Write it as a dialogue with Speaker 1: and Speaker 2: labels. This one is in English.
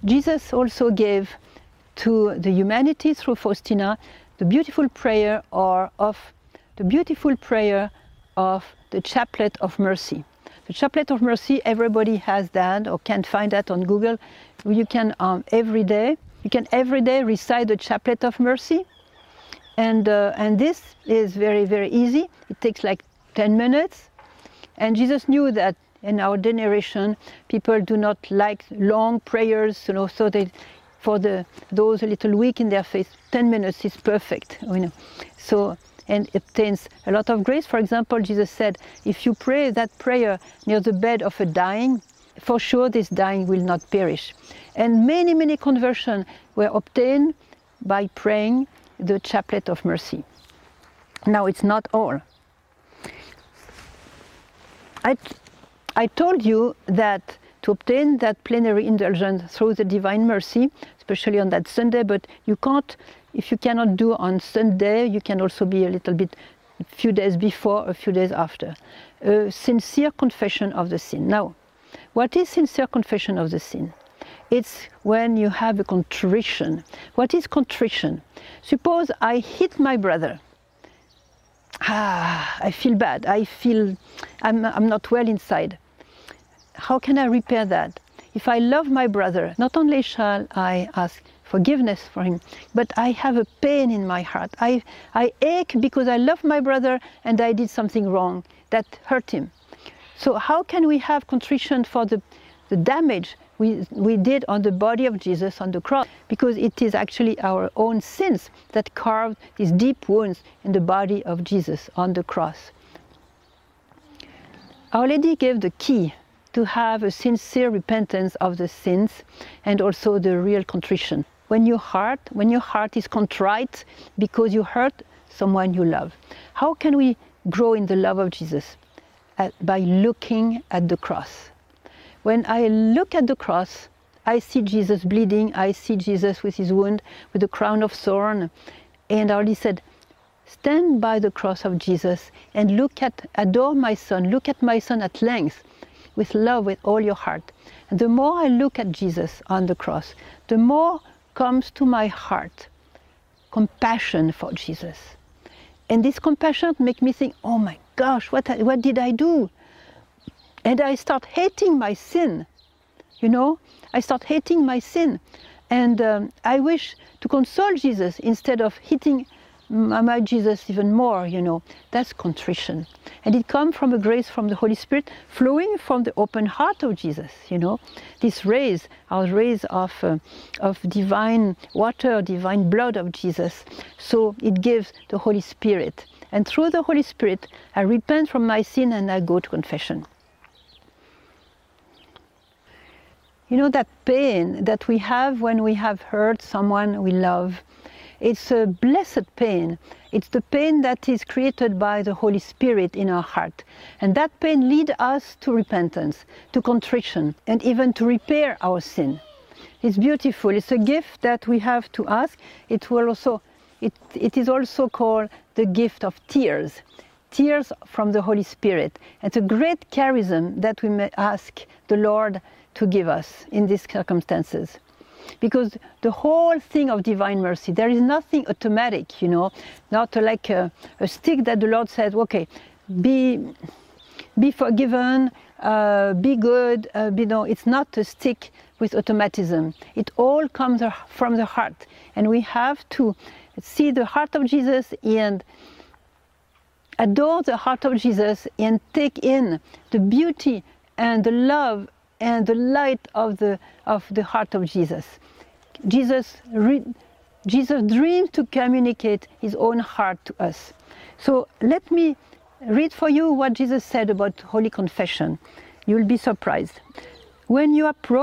Speaker 1: Jesus also gave to the humanity through Faustina the beautiful prayer of the Chaplet of Mercy. The Chaplet of Mercy, everybody has that or can find that on Google. You can every day recite the Chaplet of Mercy, and this is very, very easy. It takes like 10 minutes, and Jesus knew that in our generation people do not like long prayers, so for those a little weak in their faith, 10 minutes is perfect, So, and it obtains a lot of grace. For example, Jesus said, if you pray that prayer near the bed of a dying, for sure this dying will not perish. And many, many conversions were obtained by praying the Chaplet of Mercy. Now, it's not all. I told you that to obtain that plenary indulgence through the Divine Mercy, especially on that Sunday, but you can't, if you cannot do on Sunday, you can also be a little bit, a few days before, a few days after. Sincere confession of the sin. Now, what is sincere confession of the sin? It's when you have a contrition. What is contrition? Suppose I hit my brother. I feel bad. I feel I'm not well inside. How can I repair that? If I love my brother, not only shall I ask forgiveness for him, but I have a pain in my heart. I ache because I love my brother and I did something wrong that hurt him. So how can we have contrition for the damage we did on the body of Jesus on the cross? Because it is actually our own sins that carved these deep wounds in the body of Jesus on the cross. Our Lady gave the key to have a sincere repentance of the sins and also the real contrition. When your heart is contrite because you hurt someone you love. How can we grow in the love of Jesus? By looking at the cross. When I look at the cross, I see Jesus bleeding, I see Jesus with his wound, with the crown of thorn. And Our Lady said, stand by the cross of Jesus and adore my son, look at my son at length, with love, with all your heart. And the more I look at Jesus on the cross, the more comes to my heart compassion for Jesus. And this compassion makes me think, oh my gosh, what did I do? And I start hating my sin, I start hating my sin. And I wish to console Jesus instead of hitting my Jesus even more, That's contrition. And it comes from a grace from the Holy Spirit flowing from the open heart of Jesus, These rays are rays of divine water, divine blood of Jesus. So it gives the Holy Spirit. And through the Holy Spirit, I repent from my sin and I go to confession. That pain that we have when we have hurt someone we love, it's a blessed pain. It's the pain that is created by the Holy Spirit in our heart. And that pain leads us to repentance, to contrition, and even to repair our sin. It's beautiful. It's a gift that we have to ask. It is also called the gift of tears. Tears from the Holy Spirit. It's a great charism that we may ask the Lord to give us in these circumstances. Because the whole thing of divine mercy, there is nothing automatic, not like a stick that the Lord said, okay, be forgiven, be good, it's not a stick with automatism. It all comes from the heart. And we have to see the heart of Jesus and adore the heart of Jesus and take in the beauty and the love and the light of the heart of Jesus. Jesus dreams to communicate his own heart to us. So let me read for you what Jesus said about Holy Confession. You will be surprised. When you approach